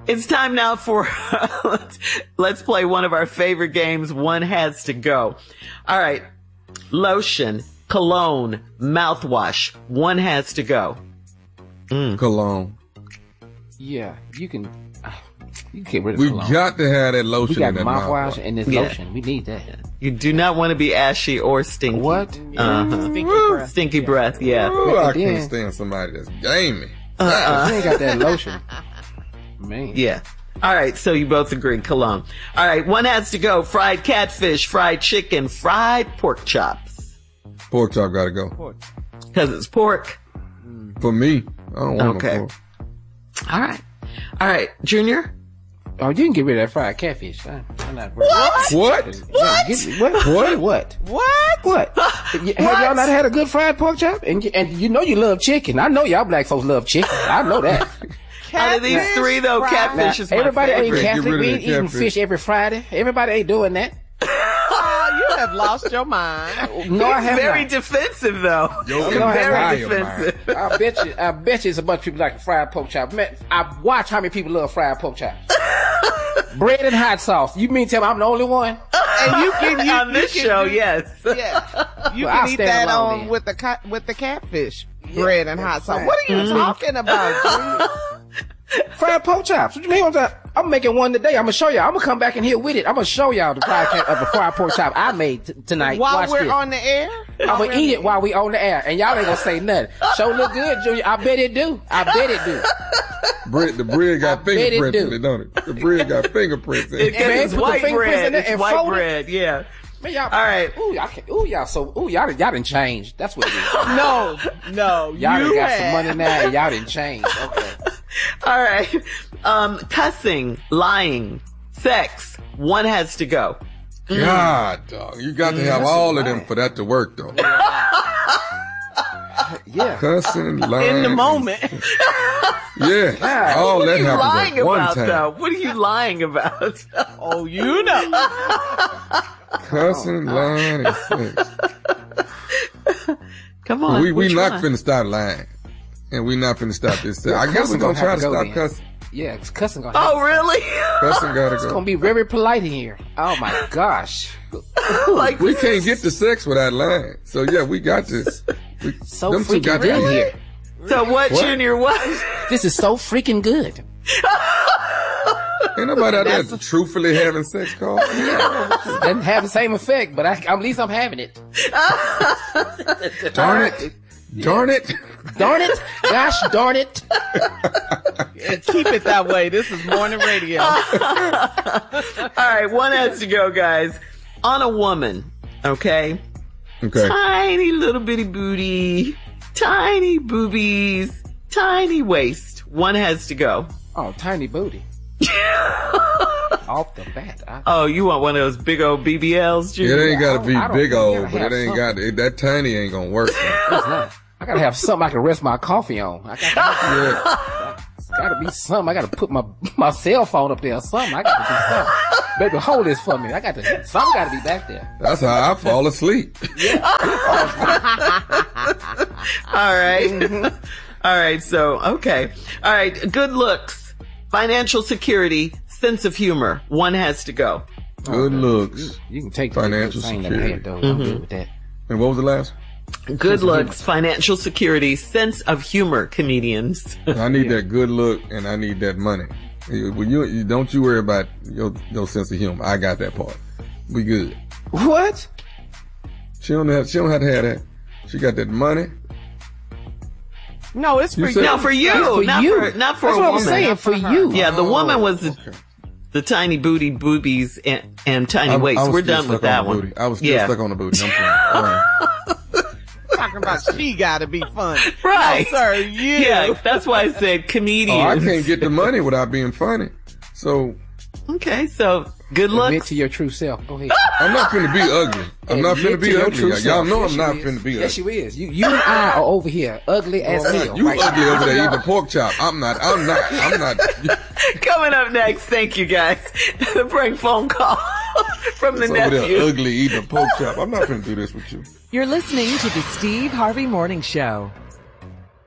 It's time now for, let's play one of our favorite games. One has to go. All right. Lotion, cologne, mouthwash. One has to go. Cologne. Yeah, you can get rid of We cologne. got to have that lotion We got in that mouthwash mouthwash. and this lotion. We need that. You do not want to be ashy or stinky. What? Stinky breath. Stinky breath, yeah. Ooh, I then- can't stand somebody that's gamey. You ain't got that lotion. Man. Yeah. All right, so you both agree, cologne. All right, one has to go. Fried catfish, fried chicken, fried pork chops. Pork chop got to go. Because it's pork. For me, I don't want Okay. no pork. All right. All right, Junior? Oh, you can get rid of that fried catfish. I'm not worried. What? What? Have y'all not had a good fried pork chop? And you know you love chicken. I know y'all black folks love chicken. I know that. Out of these three, though, catfish is my Everybody ain't favorite. Get Catholic. rid We of ain't the eating catfish. fish every Friday. Everybody ain't doing that. You have lost your mind. No, I have Very not. defensive, though. Yo, No, I have Very not. defensive. I bet you it's a bunch of people like fried pork chop. Man, I watch how many people love fried pork chop. Bread and hot sauce. You mean tell me I'm the only one? And you can On this show, yes. Yeah, you Well, I'll can eat stand that alone on then. with the catfish bread and hot sauce. right. What are you talking about, Junior? Fried pork chops. What you mean? I'm making one today. I'm gonna show y'all. I'm gonna come back in here with it. I'm gonna show y'all the fried pork chop I made tonight. While Watch we're this. on the air? I'm gonna eat it while we on the air, and y'all ain't gonna say nothing. Show look good, Junior. I bet it do. The bread got bet it fingerprints in do. it, don't it? The bread got fingerprints in it. Because Man, it's put the white fingerprints bread. in there It's and white fold it. bread, yeah. Man, y'all. All right. Y'all done changed. That's what it is. No. Y'all you done got had. some money now, and y'all done changed. Okay. All right. Cussing, lying, sex. One has to go. God, dog. You got to have all of them for that to work, though. Yeah. Cussing, lying. In the moment. Yeah. All What that are you happens lying at one about, time. though? What are you lying about? Oh, you know. Cussing, lying, and sex. Come on. We which not one? finna stop lying. And we not finna stop this. I guess cussing we're gonna gonna try have to to go stop then. cussing. Yeah, it's cussing gonna Oh, really? Cussing gotta It's go. gonna be very polite in here. Oh my gosh. Like, We can't get to sex without lying. So yeah, we got this. So Them two freaking got good to- here. so what, What? Junior? What? This is so freaking good. Ain't nobody out there truthfully having sex, Carl. Doesn't have the same effect, but at least I'm having it. Darn it. Darn it. Darn it. Gosh darn it. And keep it that way. This is morning radio. All right, one has to go, guys. On a woman, okay? Okay. Tiny little bitty booty, tiny boobies, tiny waist. One has to go. Oh, tiny booty. Off the bat. Oh, you want one of those big old BBLs, It Junior? ain't gotta be I don't big think old, you but gotta it ain't have got that tiny ain't gonna work. I gotta have something I can rest my coffee on. Yeah. Gotta be something. I gotta put my cell phone up there or something. I gotta do something. Baby, hold this for me. Something gotta be back there. That's how I fall asleep. All right. All right, so, okay. All right, good looks, financial security, sense of humor. One has to go. Good looks. You can take Financial I ain't never security. had those. I'm good with that. And what was the last? Good looks, financial security, sense of humor, comedians. I need that good look and I need that money. You don't you worry about your sense of humor. I got that part. We good. What? She don't have to have that. She got that money. No, it's for You you. said- No, for you, For not you. for That's a what woman. I'm saying. For you. Yeah, the woman was Okay. the tiny boobies and tiny I waist. was We're still done stuck with that on the one. booty. I was still Yeah. stuck on the booty. I'm sorry. Talking about she gotta be funny. Right. No, sir, you. Yeah, that's why I said comedians. Oh, I can't get the money without being funny. So Okay, so good Admit looks. to your true self. Go ahead. I'm not finna be ugly. I'm not finna Admit to be your ugly. true Y'all self. know Yes, I'm not you is. finna be Yes, ugly. you is. You and I are over here, ugly as hell. You right ugly now. over there eating pork chop. I'm not. Coming up next, thank you guys. The prank phone call from the Over there nephew. ugly eating a pork chop. I'm not finna do this with you. You're listening to the Steve Harvey Morning Show.